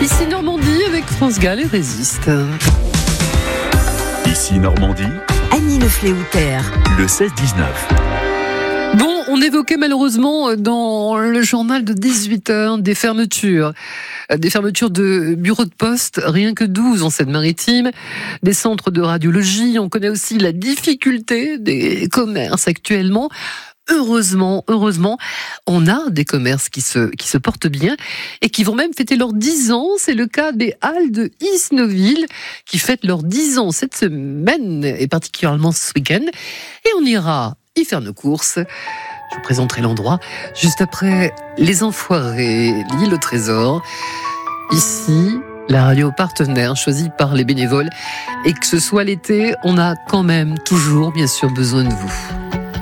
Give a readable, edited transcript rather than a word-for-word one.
Ici Normandie avec France Gall et Résiste. Ici Normandie, Annie Lefléoutère. le 16-19. Bon, on évoquait malheureusement dans le journal de 18h des fermetures de bureaux de poste, rien que 12 en Seine-Maritime, des centres de radiologie. On connaît aussi la difficulté des commerces actuellement. Heureusement, on a des commerces qui se portent bien et qui vont même fêter leurs 10 ans. C'est le cas des Halles de Isnoville qui fêtent leurs 10 ans cette semaine et particulièrement ce week-end. Et on ira y faire nos courses. Je vous présenterai l'endroit juste après Les Enfoirés, l'île au trésor. Ici, la radio partenaire choisie par les bénévoles. Et que ce soit l'été, on a quand même toujours, bien sûr, besoin de vous.